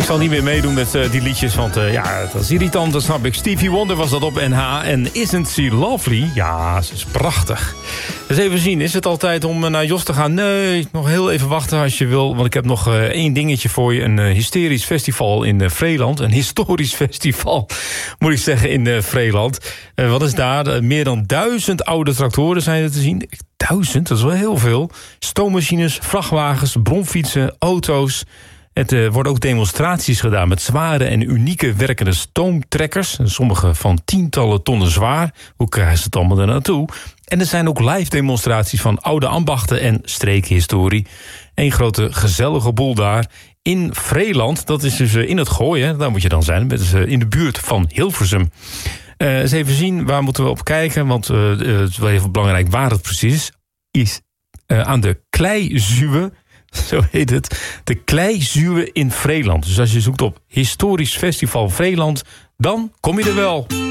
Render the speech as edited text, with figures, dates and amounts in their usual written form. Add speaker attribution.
Speaker 1: Ik zal niet meer meedoen met die liedjes, want dat is irritant, dat snap ik. Stevie Wonder was dat op NH en Isn't She Lovely? Ja, ze is prachtig. Dus even zien, is het al tijd om naar Jos te gaan? Nee, nog heel even wachten als je wil, want ik heb nog één dingetje voor je. Een hysterisch festival in Vreeland. Een historisch festival, moet ik zeggen, in Vreeland. Wat is daar? Meer dan 1000 oude tractoren zijn er te zien. 1000, dat is wel heel veel. Stoommachines, vrachtwagens, bromfietsen, auto's. Er worden ook demonstraties gedaan met zware en unieke werkende stoomtrekkers. Sommige van tientallen tonnen zwaar. Hoe krijgen ze het allemaal er naartoe? En er zijn ook live demonstraties van oude ambachten en streekhistorie. Eén grote gezellige boel daar in Vreeland. Dat is dus in het Gooi, hè? Daar moet je dan zijn. Dat is in de buurt van Hilversum. Eens even zien, waar moeten we op kijken? Want het is wel even belangrijk waar het precies is. Aan de Kleizuwe. Zo heet het. De Kleizuwe in Vreeland. Dus als je zoekt op Historisch Festival Vreeland, dan kom je er wel.